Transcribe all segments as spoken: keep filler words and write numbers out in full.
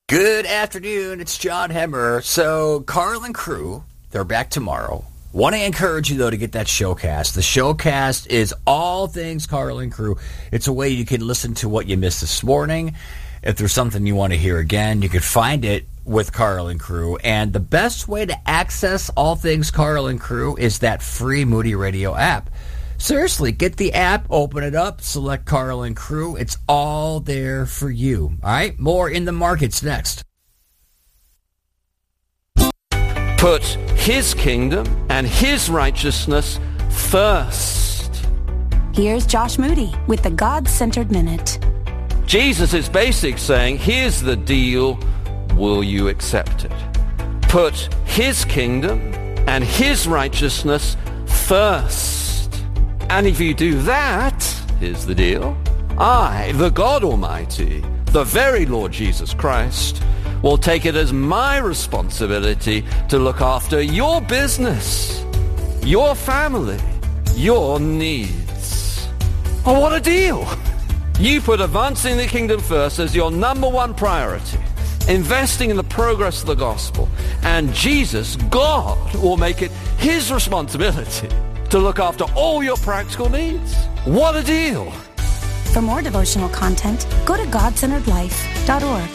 Good afternoon, it's John Hemmer. So, Carl and crew, they're back tomorrow. Want to encourage you, though, to get that showcast. The showcast is all things Carl and crew. It's a way you can listen to what you missed this morning. If there's something you want to hear again, you can find it with Carl and crew. And the best way to access all things Carl and crew is that free Moody Radio app. Seriously, get the app, open it up, select Carl and crew. It's all there for you. All right? More in the markets next. Put his kingdom and his righteousness first. Here's Josh Moody with the God-Centered Minute. Jesus is basically saying, here's the deal, will you accept it? Put his kingdom and his righteousness first. And if you do that, here's the deal, I, the God Almighty, the very Lord Jesus Christ, will take it as my responsibility to look after your business, your family, your needs. Oh, what a deal! You put advancing the kingdom first as your number one priority, investing in the progress of the gospel, and Jesus, God, will make it his responsibility to look after all your practical needs. What a deal! For more devotional content, go to god centered life dot org.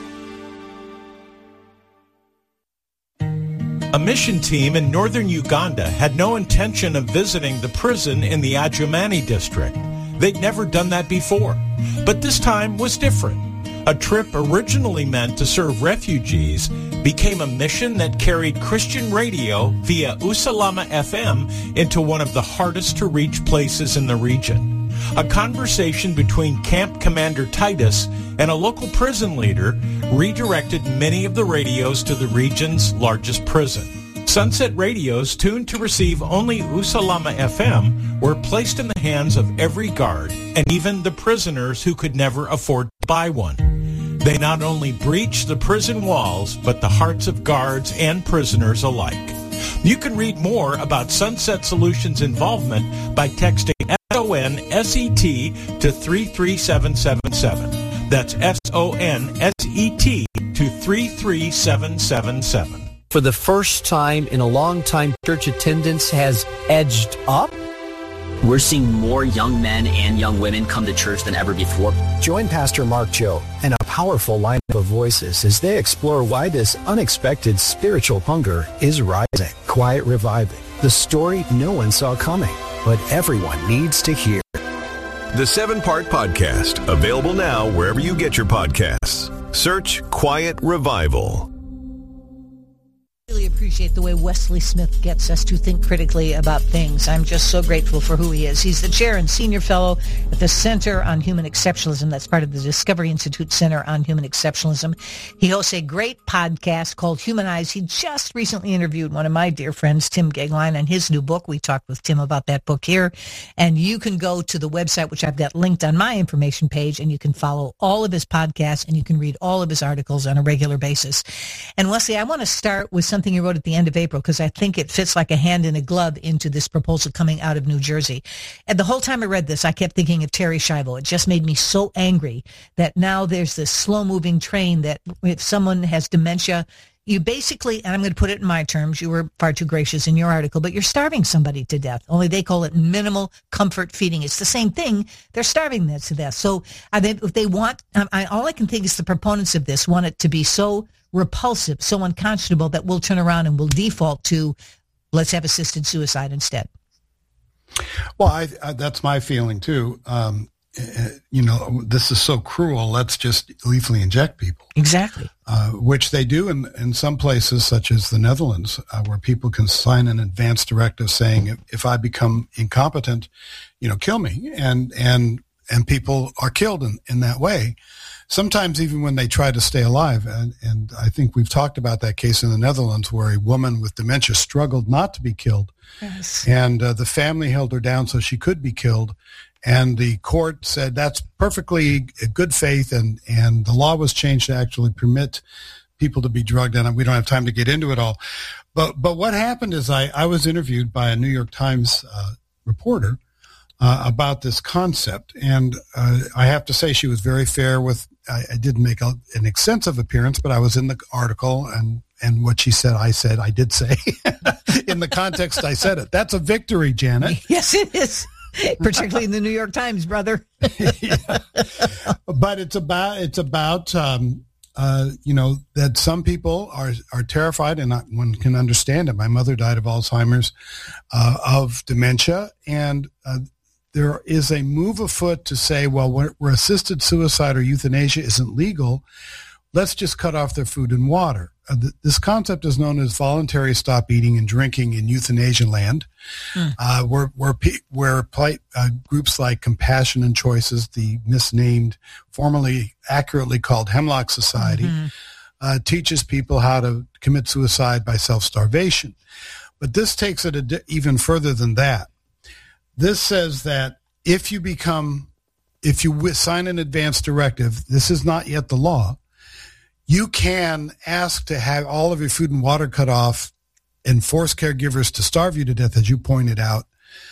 A mission team in northern Uganda had no intention of visiting the prison in the Adjumani district. They'd never done that before. But this time was different. A trip originally meant to serve refugees became a mission that carried Christian radio via Usalama F M into one of the hardest to reach places in the region. A conversation between Camp Commander Titus and a local prison leader redirected many of the radios to the region's largest prison. Sunset radios tuned to receive only Usalama F M were placed in the hands of every guard and even the prisoners who could never afford to buy one. They not only breached the prison walls, but the hearts of guards and prisoners alike. You can read more about Sunset Solutions' involvement by texting S O N S E T to three three seven seven seven. That's S O N S E T to three three seven seven seven. For the first time in a long time, church attendance has edged up. We're seeing more young men and young women come to church than ever before. Join Pastor Mark Cho and a powerful lineup of voices as they explore why this unexpected spiritual hunger is rising. Quiet Reviving, the story no one saw coming, but everyone needs to hear. The seven-part podcast, available now wherever you get your podcasts. Search Quiet Revival. I really appreciate the way Wesley Smith gets us to think critically about things. I'm just so grateful for who he is. He's the chair and senior fellow at the Center on Human Exceptionalism. That's part of the Discovery Institute Center on Human Exceptionalism. He hosts a great podcast called Humanize. He just recently interviewed one of my dear friends, Tim Gagline, on his new book. We talked with Tim about that book here. And you can go to the website, which I've got linked on my information page, and you can follow all of his podcasts and you can read all of his articles on a regular basis. And Wesley, I want to start with something you wrote at the end of April, because I think it fits like a hand in a glove into this proposal coming out of New Jersey. And the whole time I read this, I kept thinking of Terry Schiavo. It just made me so angry that now there's this slow-moving train that if someone has dementia, you basically, and I'm going to put it in my terms, you were far too gracious in your article, but you're starving somebody to death. Only they call it minimal comfort feeding. It's the same thing. They're starving them to death. So are they, if they want, I, all I can think is the proponents of this want it to be so repulsive, so unconscionable that we'll turn around and we'll default to let's have assisted suicide instead. Well, I, I, that's my feeling too. Um, you know, this is so cruel. Let's just lethally inject people. Exactly. Uh, which they do in, in some places, such as the Netherlands, uh, where people can sign an advance directive saying, if, if I become incompetent, you know, kill me. And, and, and people are killed in, in that way. Sometimes even when they try to stay alive. And, and I think we've talked about that case in the Netherlands where a woman with dementia struggled not to be killed. Yes. And uh, the family held her down so she could be killed. And the court said that's perfectly good faith, and, and the law was changed to actually permit people to be drugged. And we don't have time to get into it all. But but what happened is I, I was interviewed by a New York Times uh, reporter uh, about this concept. And uh, I have to say she was very fair with I, I didn't make a, an extensive appearance, but I was in the article, and, and what she said, I said, I did say. In the context I said it. That's a victory, Janet. Yes, it is. Particularly in the New York Times, brother. Yeah. But it's about, it's about um, uh, you know, that some people are, are terrified, and not, one can understand it. My mother died of Alzheimer's, uh, of dementia, and uh, there is a move afoot to say, well, where, where assisted suicide or euthanasia isn't legal, let's just cut off their food and water. Uh, th- this concept is known as voluntary stop eating and drinking in euthanasia land, mm. uh, where where, pe- where plight, uh, groups like Compassion and Choices, the misnamed, formerly accurately called Hemlock Society, mm-hmm. uh, teaches people how to commit suicide by self-starvation. But this takes it a di- even further than that. This says that if you become, if you w- sign an advance directive, this is not yet the law, you can ask to have all of your food and water cut off and force caregivers to starve you to death, as you pointed out.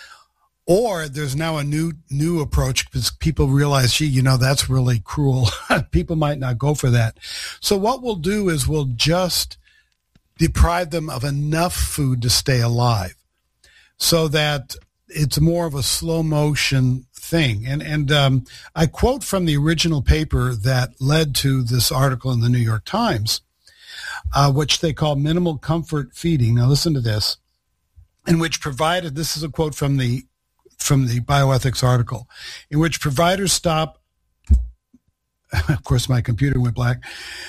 Or there's now a new new approach because people realize, gee, you know, that's really cruel. People might not go for that. So what we'll do is we'll just deprive them of enough food to stay alive so that it's more of a slow motion thing. And and um, I quote from the original paper that led to this article in the New York Times, uh, which they call minimal comfort feeding. Now listen to this, in which provided, this is a quote from the from the bioethics article, in which providers stop, of course my computer went black,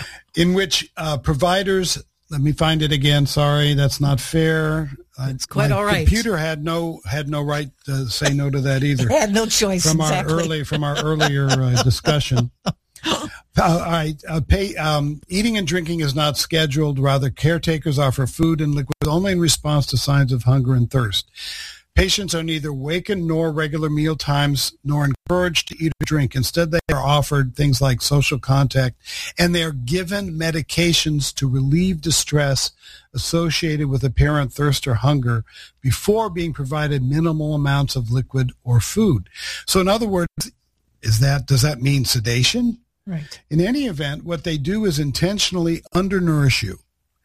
in which uh, providers, let me find it again, sorry, that's not fair. It's quite My all right. Computer had no had no right to say no to that either. It had no choice. From exactly. our early from our earlier uh, discussion. Uh, all right, uh, pay, um, eating and drinking is not scheduled. Rather, caretakers offer food and liquids only in response to signs of hunger and thirst. Patients are neither wakened nor regular meal times nor encouraged to eat or drink. Instead, they are offered things like social contact, and they are given medications to relieve distress associated with apparent thirst or hunger before being provided minimal amounts of liquid or food. So in other words, is that, does that mean sedation? Right. In any event, what they do is intentionally undernourish you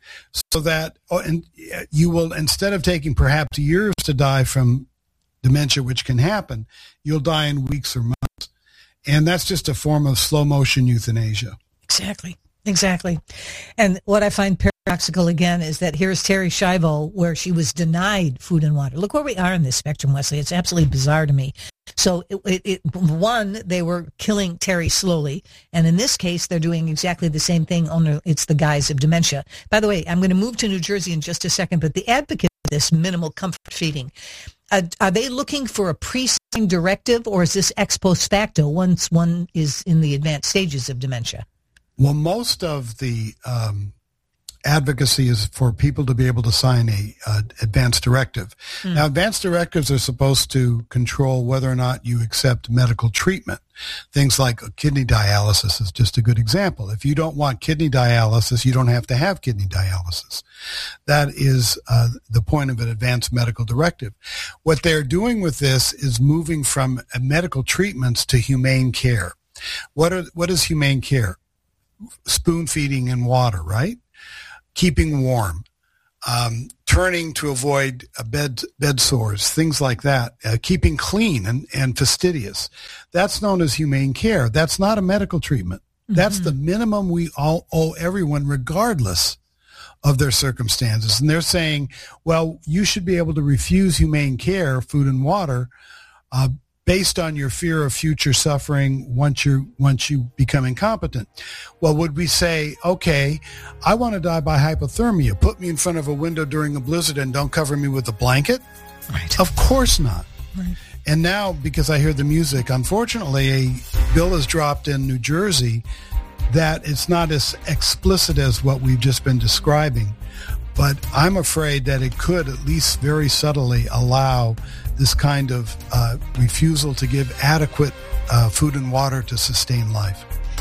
so that oh, and you will, instead of taking perhaps years to die from dementia, which can happen, you'll die in weeks or months. And that's just a form of slow motion euthanasia. Exactly. Exactly. And what I find paradoxical again is that here's Terri Schiavo, where she was denied food and water. Look where we are in this spectrum, Wesley. It's absolutely bizarre to me. So, it, it, it, one, they were killing Terri slowly, and in this case, they're doing exactly the same thing, only it's the guise of dementia. By the way, I'm going to move to New Jersey in just a second, but the advocate of this minimal comfort feeding, uh, are they looking for a pre-signed directive, or is this ex post facto once one is in the advanced stages of dementia? Well, most of the um, advocacy is for people to be able to sign a uh, advance directive. Mm. Now, advance directives are supposed to control whether or not you accept medical treatment. Things like kidney dialysis is just a good example. If you don't want kidney dialysis, you don't have to have kidney dialysis. That is uh, the point of an advance medical directive. What they're doing with this is moving from uh, medical treatments to humane care. What are what is humane care? Spoon feeding and water, right? Keeping warm, um, turning to avoid uh, bed bed sores, things like that. Uh, keeping clean and, and fastidious. That's known as humane care. That's not a medical treatment. Mm-hmm. That's the minimum we all owe everyone, regardless of their circumstances. And they're saying, well, you should be able to refuse humane care, food and water, uh, based on your fear of future suffering once you once you become incompetent. Well, would we say, okay, I want to die by hypothermia. Put me in front of a window during a blizzard and don't cover me with a blanket? Right. Of course not. Right. And now, because I hear the music, unfortunately, a bill has dropped in New Jersey that it's not as explicit as what we've just been describing. But I'm afraid that it could, at least very subtly, allow this kind of uh, refusal to give adequate uh, food and water to sustain life.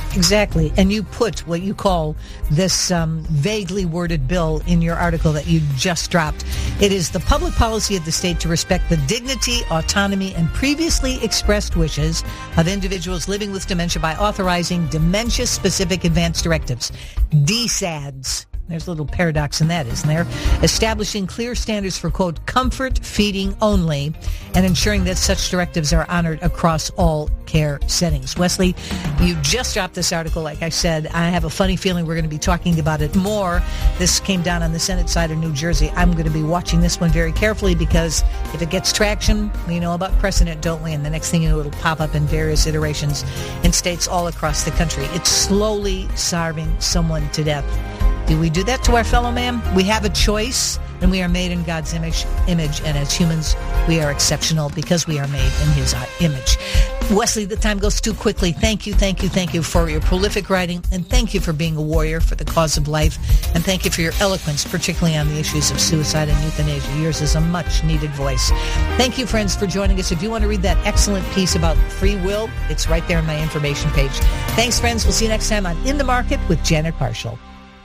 Exactly. And you put what you call this um, vaguely worded bill in your article that you just dropped. It is the public policy of the state to respect the dignity, autonomy, and previously expressed wishes of individuals living with dementia by authorizing dementia-specific advance directives, D S A Ds. There's a little paradox in that, isn't there? Establishing clear standards for, quote, comfort feeding only, and ensuring that such directives are honored across all care settings. Wesley, you just dropped this article, like I said. I have a funny feeling we're going to be talking about it more. This came down on the Senate side of New Jersey. I'm going to be watching this one very carefully because if it gets traction, we know about precedent, don't we? And the next thing you know, it'll pop up in various iterations in states all across the country. It's slowly starving someone to death. Do we do that to our fellow man? We have a choice, and we are made in God's image, image, and as humans, we are exceptional because we are made in His image. Wesley, the time goes too quickly. Thank you, thank you, thank you for your prolific writing, and thank you for being a warrior for the cause of life, and thank you for your eloquence, particularly on the issues of suicide and euthanasia. Yours is a much-needed voice. Thank you, friends, for joining us. If you want to read that excellent piece about free will, it's right there on my information page. Thanks, friends. We'll see you next time on In the Market with Janet Parshall.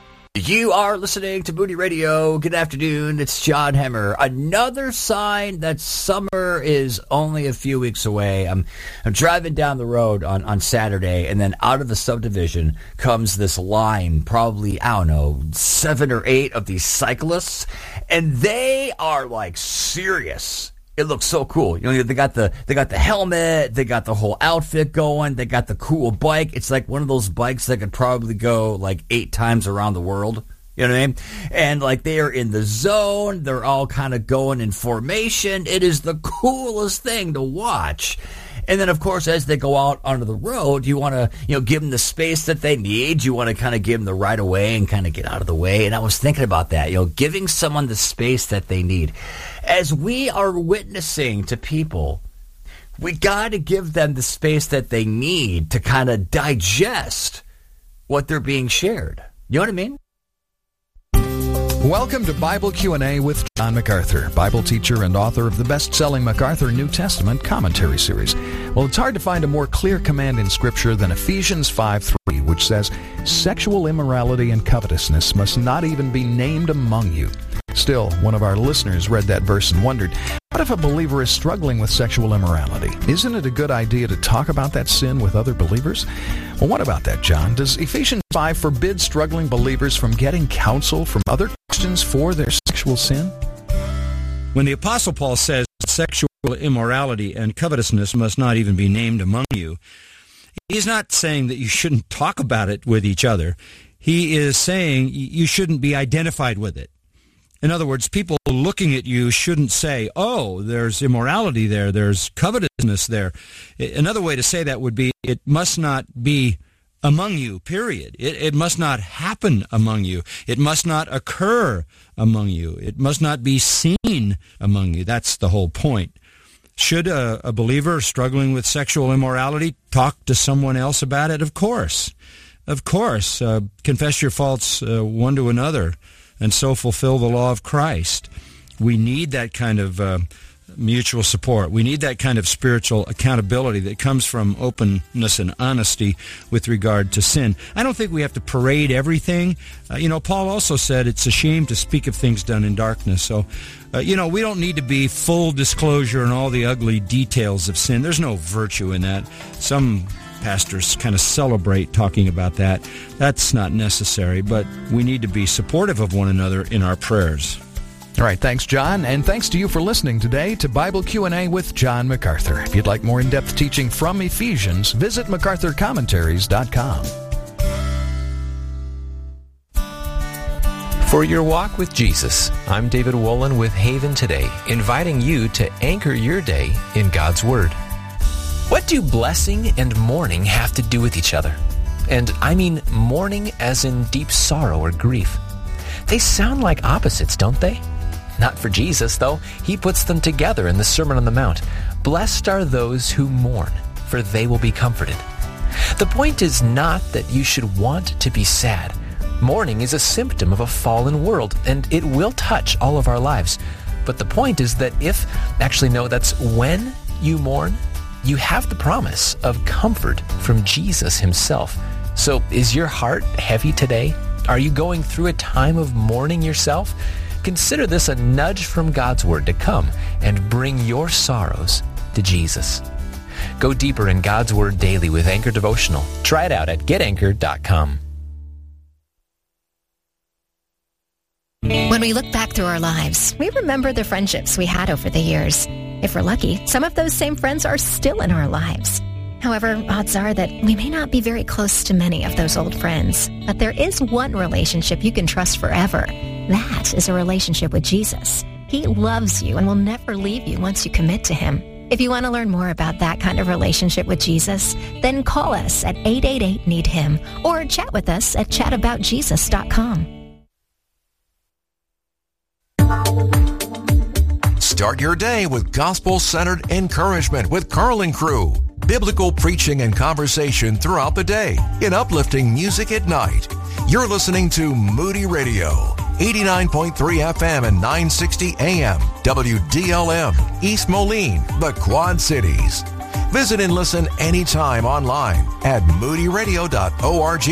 You are listening to Moody Radio. Good afternoon. It's John Hemmer. Another sign that summer is only a few weeks away. I'm I'm driving down the road on, on Saturday, and then out of the subdivision comes this line, probably, I don't know, seven or eight of these cyclists, and they are like serious. It looks so cool. You know, they got the they got the helmet, they got the whole outfit going, they got the cool bike. It's like one of those bikes that could probably go like eight times around the world. You know what I mean? And like they are in the zone, they're all kind of going in formation. It is the coolest thing to watch. And then, of course, as they go out onto the road, you want to, you know, give them the space that they need. You want to kind of give them the right of way and kind of get out of the way. And I was thinking about that, you know, giving someone the space that they need. As we are witnessing to people, we got to give them the space that they need to kind of digest what they're being shared. You know what I mean? Welcome to Bible Q and A with John MacArthur, Bible teacher and author of the best-selling MacArthur New Testament commentary series. Well, it's hard to find a more clear command in Scripture than Ephesians five three, which says, "Sexual immorality and covetousness must not even be named among you." Still, one of our listeners read that verse and wondered, what if a believer is struggling with sexual immorality? Isn't it a good idea to talk about that sin with other believers? Well, what about that, John? Does Ephesians five forbid struggling believers from getting counsel from other Christians for their sexual sin? When the Apostle Paul says sexual immorality and covetousness must not even be named among you, he's not saying that you shouldn't talk about it with each other. He is saying you shouldn't be identified with it. In other words, people looking at you shouldn't say, oh, there's immorality there, there's covetousness there. Another way to say that would be, it must not be among you, period. It, it must not happen among you. It must not occur among you. It must not be seen among you. That's the whole point. Should a, a believer struggling with sexual immorality talk to someone else about it? Of course. Of course. Uh, confess your faults uh, one to another, and so fulfill the law of Christ. We need that kind of uh, mutual support. We need that kind of spiritual accountability that comes from openness and honesty with regard to sin. I don't think we have to parade everything. Uh, you know, Paul also said it's a shame to speak of things done in darkness. So, uh, you know, we don't need to be full disclosure in all the ugly details of sin. There's no virtue in that. Some pastors kind of celebrate talking about that. That's not necessary, but we need to be supportive of one another in our prayers. All right, thanks, John, and thanks to you for listening today to Bible Q and A with John MacArthur. If you'd like more in-depth teaching from Ephesians, visit macarthur commentaries dot com. For your walk with Jesus, I'm David Wolin with Haven Today, inviting you to anchor your day in God's Word. What do blessing and mourning have to do with each other? And I mean mourning as in deep sorrow or grief. They sound like opposites, don't they? Not for Jesus, though. He puts them together in the Sermon on the Mount. Blessed are those who mourn, for they will be comforted. The point is not that you should want to be sad. Mourning is a symptom of a fallen world, and it will touch all of our lives. But the point is that if, actually no, that's when you mourn, you have the promise of comfort from Jesus himself. So is your heart heavy today? Are you going through a time of mourning yourself? Consider this a nudge from God's Word to come and bring your sorrows to Jesus. Go deeper in God's Word daily with Anchor Devotional. Try it out at get anchor dot com. When we look back through our lives, we remember the friendships we had over the years. If we're lucky, some of those same friends are still in our lives. However, odds are that we may not be very close to many of those old friends. But there is one relationship you can trust forever. That is a relationship with Jesus. He loves you and will never leave you once you commit to Him. If you want to learn more about that kind of relationship with Jesus, then call us at eight eight eight, need him or chat with us at chat about jesus dot com. Start your day with gospel-centered encouragement with Carlin Crew. Biblical preaching and conversation throughout the day in uplifting music at night. You're listening to Moody Radio, eighty-nine point three F M and nine sixty A M, W D L M, East Moline, the Quad Cities. Visit and listen anytime online at moody radio dot org.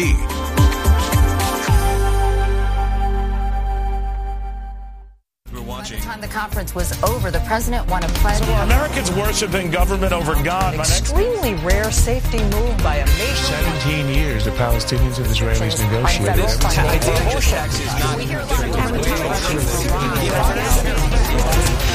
By the time the conference was over, the president won a pledge. So are Americans worshiping government over God? An extremely rare safety move by a nation. Seventeen years the Palestinians and Israelis negotiated. This tax is not. We hear a lot of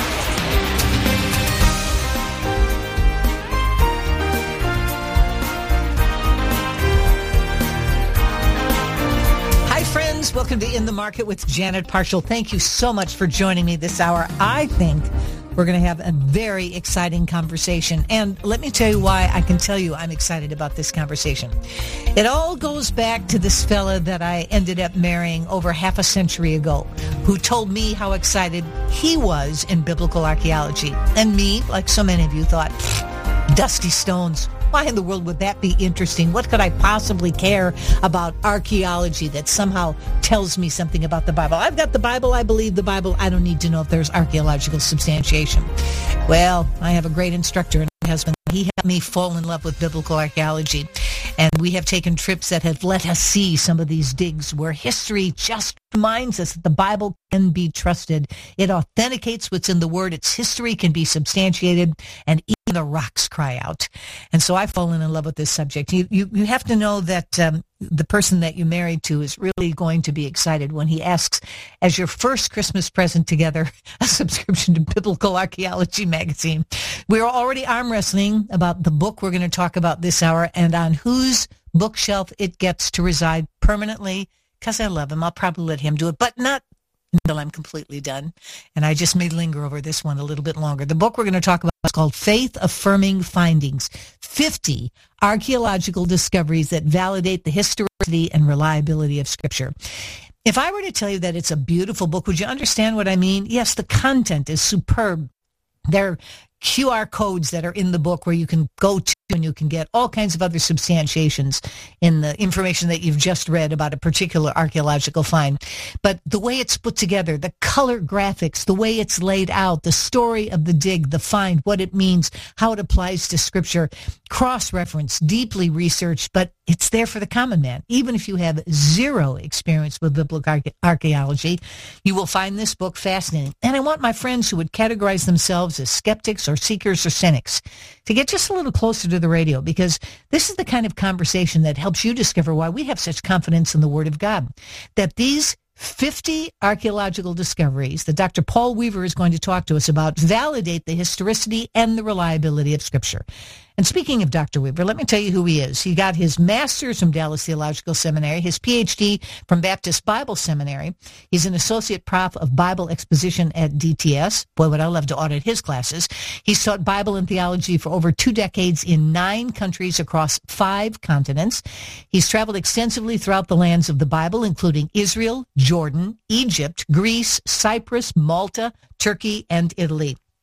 friends, welcome to In the Market with Janet Parshall. Thank you so much for joining me this hour. I think we're going to have a very exciting conversation. And let me tell you why I can tell you I'm excited about this conversation. It all goes back to this fella that I ended up marrying over half a century ago, who told me how excited he was in biblical archaeology. And me, like so many of you, thought, dusty stones. Why in the world would that be interesting? What could I possibly care about archaeology that somehow tells me something about the Bible? I've got the Bible. I believe the Bible. I don't need to know if there's archaeological substantiation. Well, I have a great instructor and my husband. He helped me fall in love with biblical archaeology. And we have taken trips that have let us see some of these digs where history just reminds us that the Bible can be trusted. It authenticates what's in the Word. Its history can be substantiated, and even the rocks cry out. And so I've fallen in love with this subject. You you, you have to know that um, the person that you married to is really going to be excited when he asks, as your first Christmas present together, a subscription to Biblical Archaeology magazine. We're already arm wrestling about the book we're going to talk about this hour and on whose bookshelf it gets to reside permanently. Because I love him, I'll probably let him do it, but not until I'm completely done. And I just may linger over this one a little bit longer. The book we're going to talk about is called Faith Affirming Findings, fifty Archaeological Discoveries that Validate the Historicity and Reliability of Scripture. If I were to tell you that it's a beautiful book, would you understand what I mean? Yes, the content is superb. There are Q R codes that are in the book where you can go to and you can get all kinds of other substantiations in the information that you've just read about a particular archaeological find. But the way it's put together, the color graphics, the way it's laid out, the story of the dig, the find, what it means, how it applies to Scripture, cross-referenced, deeply researched, but it's there for the common man. Even if you have zero experience with biblical arche- archaeology, you will find this book fascinating. And I want my friends who would categorize themselves as skeptics or seekers or cynics to get just a little closer to the radio, because this is the kind of conversation that helps you discover why we have such confidence in the Word of God, that these fifty archaeological discoveries that Doctor Paul Weaver is going to talk to us about validate the historicity and the reliability of Scripture. And speaking of Doctor Weaver, let me tell you who he is. He got his master's from Dallas Theological Seminary, his P H D from Baptist Bible Seminary. He's an associate prof of Bible exposition at D T S. Boy, would I love to audit his classes. He's taught Bible and theology for over two decades in nine countries across five continents. He's traveled extensively throughout the lands of the Bible, including Israel, Jordan, Egypt, Greece, Cyprus, Malta, Turkey, and Italy.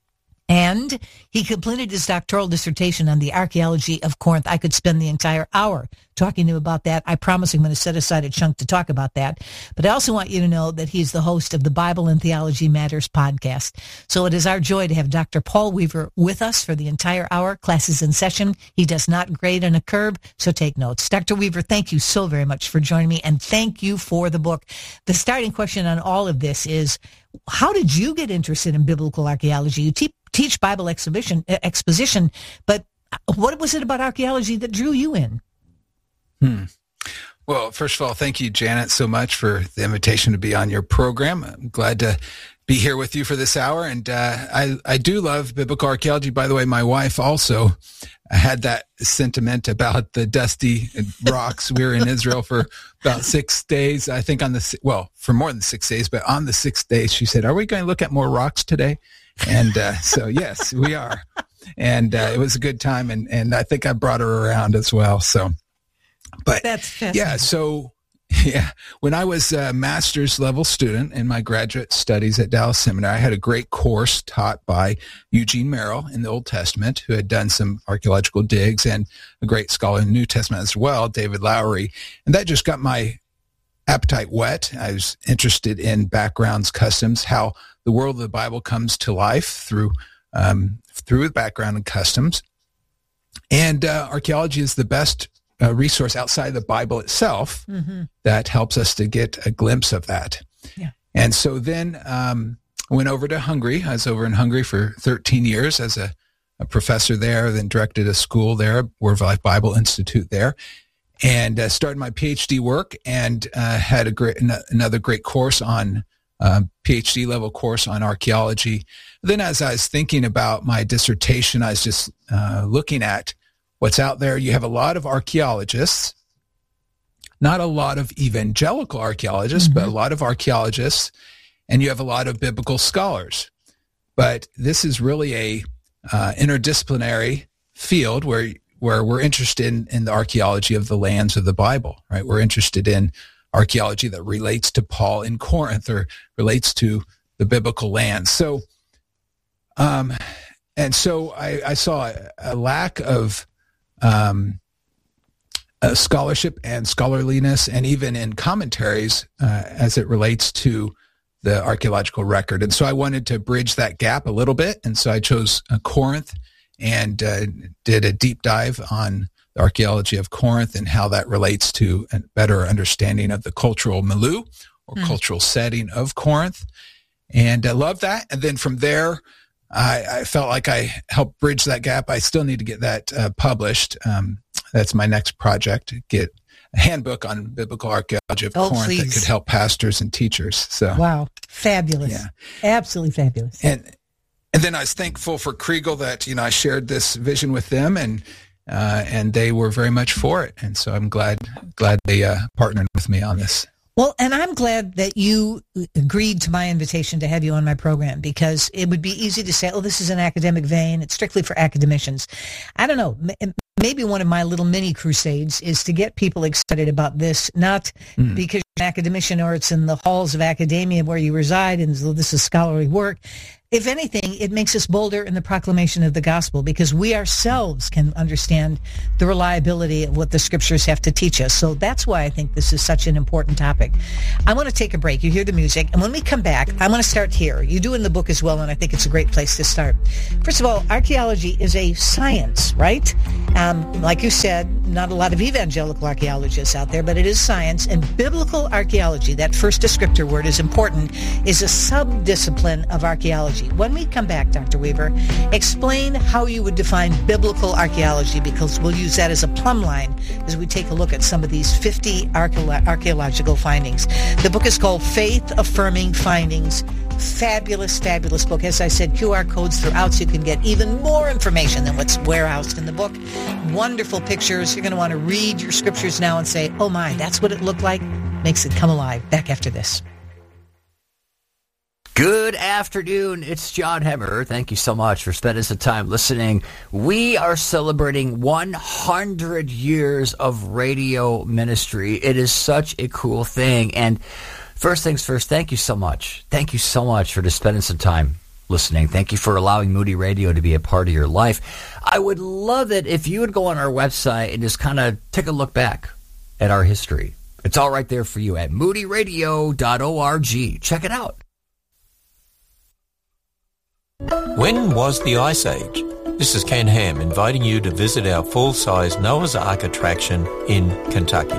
And he completed his doctoral dissertation on the archaeology of Corinth. I could spend the entire hour talking to him about that. I promise I'm going to set aside a chunk to talk about that. But I also want you to know that he's the host of the Bible and Theology Matters podcast. So it is our joy to have Doctor Paul Weaver with us for the entire hour. Class is in session. He does not grade on a curb, so take notes. Doctor Weaver, thank you so very much for joining me, and thank you for the book. The starting question on all of this is, how did you get interested in biblical archaeology? You te- teach Bible exhibition, uh, exposition, but what was it about archaeology that drew you in? Hmm. Well, first of all, thank you, Janet, so much for the invitation to be on your program. I'm glad to be here with you for this hour. And uh, I, I do love biblical archaeology. By the way, my wife also had that sentiment about the dusty rocks. We were in Israel for about six days, I think on the, well, for more than six days, but on the sixth day, she said, are we going to look at more rocks today? And uh, so, yes, we are. And uh, it was a good time. And, and I think I brought her around as well. So, but That's yeah, so yeah, when I was a master's level student in my graduate studies at Dallas Seminary, I had a great course taught by Eugene Merrill in the Old Testament, who had done some archaeological digs, and a great scholar in the New Testament as well, David Lowery. And that just got my appetite whet. I was interested in backgrounds, customs, how the world of the Bible comes to life through um, through background and customs. And uh, archaeology is the best uh, resource outside the Bible itself mm-hmm. that helps us to get a glimpse of that. Yeah. And so then um, I went over to Hungary. I was over in Hungary for thirteen years as a, a professor there, then directed a school there, Word of Life Bible Institute there, and uh, started my PhD work, and uh, had a great n- another great course on uh, PhD level course on archaeology. Then as I was thinking about my dissertation, I was just uh, looking at what's out there. You have a lot of archaeologists, not a lot of evangelical archaeologists, mm-hmm. but a lot of archaeologists, and you have a lot of biblical scholars. But this is really a uh, interdisciplinary field where where we're interested in, in the archaeology of the lands of the Bible, right? We're interested in archaeology that relates to Paul in Corinth or relates to the biblical lands. So, um, and so I, I saw a, a lack of um, uh, scholarship and scholarliness, and even in commentaries uh, as it relates to the archaeological record. And so I wanted to bridge that gap a little bit, and so I chose uh, Corinth and uh, did a deep dive on the archaeology of Corinth and how that relates to a better understanding of the cultural milieu or mm. cultural setting of Corinth. And I love that. And then from there, I, I felt like I helped bridge that gap. I still need to get that uh, published. Um, that's my next project, get a handbook on biblical archaeology of oh, Corinth please. that could help pastors and teachers. So wow, fabulous. Yeah. Absolutely fabulous. And And then I was thankful for Kriegel that, you know, I shared this vision with them, and uh, and they were very much for it. And so I'm glad glad they uh, partnered with me on this. Well, and I'm glad that you agreed to my invitation to have you on my program, because it would be easy to say, oh, this is an academic vein. It's strictly for academicians. I don't know. Maybe one of my little mini crusades is to get people excited about this, not mm. because you're an academician or it's in the halls of academia where you reside and so this is scholarly work. If anything, it makes us bolder in the proclamation of the gospel, because we ourselves can understand the reliability of what the scriptures have to teach us. So that's why I think this is such an important topic. I want to take a break. You hear the music. And when we come back, I want to start here. You do in the book as well, and I think it's a great place to start. First of all, archaeology is a science, right? Um, like you said, not a lot of evangelical archaeologists out there, but it is science. And biblical archaeology, that first descriptor word is important, is a sub-discipline of archaeology. When we come back, Doctor Weaver, explain how you would define biblical archaeology, because we'll use that as a plumb line as we take a look at some of these fifty archae- archaeological findings. The book is called Faith Affirming Findings. Fabulous, fabulous book. As I said, Q R codes throughout so you can get even more information than what's warehoused in the book. Wonderful pictures. You're going to want to read your scriptures now and say, oh my, that's what it looked like. Makes it come alive. Back after this. Good afternoon. It's John Hemmer. Thank you so much for spending some time listening. We are celebrating one hundred years of radio ministry. It is such a cool thing. And first things first, thank you so much. Thank you so much for just spending some time listening. Thank you for allowing Moody Radio to be a part of your life. I would love it if you would go on our website and just kind of take a look back at our history. It's all right there for you at moody radio dot org. Check it out. When was the Ice Age? This is Ken Ham inviting you to visit our full-size Noah's Ark attraction in Kentucky.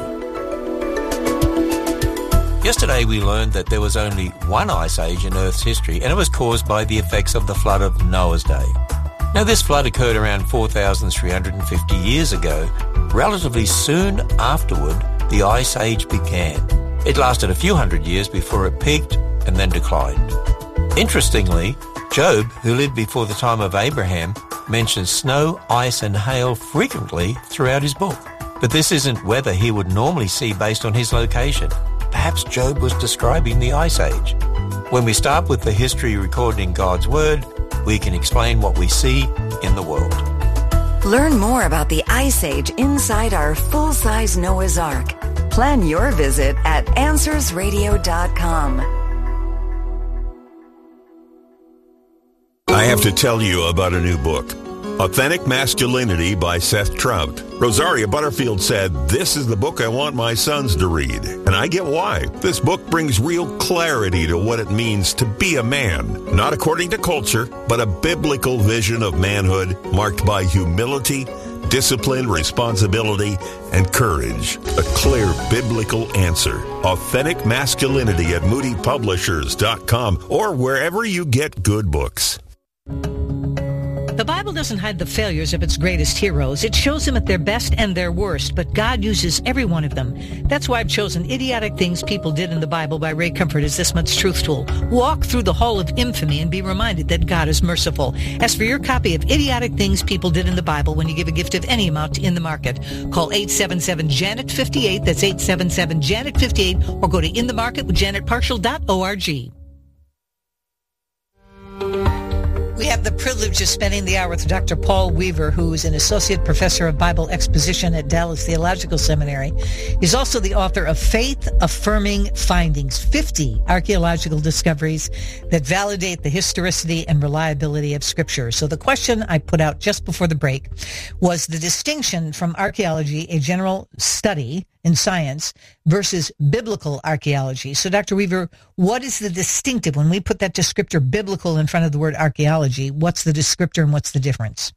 Yesterday we learned that there was only one ice age in Earth's history, and it was caused by the effects of the flood of Noah's day. Now this flood occurred around four thousand three hundred fifty years ago. Relatively soon afterward, the Ice Age began. It lasted a few hundred years before it peaked and then declined. Interestingly, Job, who lived before the time of Abraham, mentions snow, ice and hail frequently throughout his book. But this isn't weather he would normally see based on his location. Perhaps Job was describing the Ice Age. When we start with the history recorded in God's Word, we can explain what we see in the world. Learn more about the Ice Age inside our full-size Noah's Ark. Plan your visit at answers radio dot com. I have to tell you about a new book, Authentic Masculinity by Seth Trout. Rosaria Butterfield said, "This is the book I want my sons to read." And I get why. This book brings real clarity to what it means to be a man, not according to culture, but a biblical vision of manhood marked by humility, discipline, responsibility, and courage. A clear biblical answer. Authentic Masculinity at moody publishers dot com or wherever you get good books. The Bible doesn't hide the failures of its greatest heroes. It shows them at their best and their worst, but God uses every one of them. That's why I've chosen Idiotic Things People Did in the Bible by Ray Comfort as this month's truth tool. Walk through the hall of infamy and be reminded that God is merciful. As for your copy of Idiotic Things People Did in the Bible when you give a gift of any amount in the market, call eight seven seven, Janet fifty-eight. That's eight seven seven, Janet fifty-eight, or go to in the market with janet partial dot org. We have the privilege of spending the hour with Doctor Paul Weaver, who is an associate professor of Bible exposition at Dallas Theological Seminary. He's also the author of Faith-Affirming Findings, fifty archaeological discoveries that validate the historicity and reliability of Scripture. So the question I put out just before the break was the distinction from archaeology, a general study in science, versus biblical archaeology. So, Doctor Weaver, what is the distinctive, when we put that descriptor biblical in front of the word archaeology, what's the descriptor and what's the difference?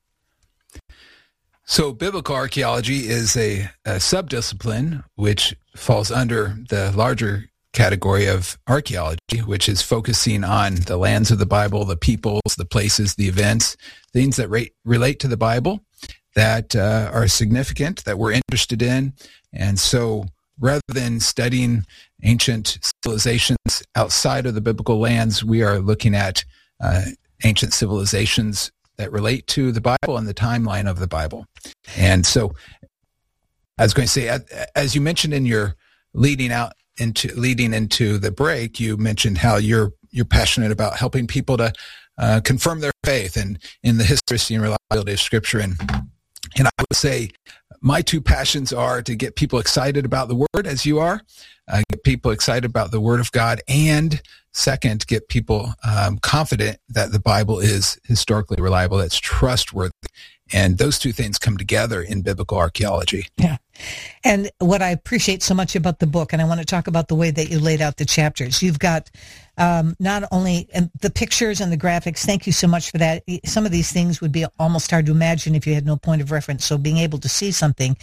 So biblical archaeology is a, a subdiscipline which falls under the larger category of archaeology, which is focusing on the lands of the Bible, the peoples, the places, the events, things that re- relate to the Bible that uh, are significant, that we're interested in. And so rather than studying ancient civilizations outside of the biblical lands, we are looking at uh, ancient civilizations that relate to the Bible and the timeline of the Bible. And so I was going to say, as you mentioned in your leading out into leading into the break, you mentioned how you're you're passionate about helping people to uh, confirm their faith and in the historicity and reliability of Scripture. And and I would say my two passions are to get people excited about the Word, as you are, uh, get people excited about the Word of God, and second, get people um, confident that the Bible is historically reliable, that's trustworthy. And those two things come together in biblical archaeology. Yeah. And what I appreciate so much about the book, and I want to talk about the way that you laid out the chapters. You've got um, not only and the pictures and the graphics. Thank you so much for that. Some of these things would be almost hard to imagine if you had no point of reference. So being able to see something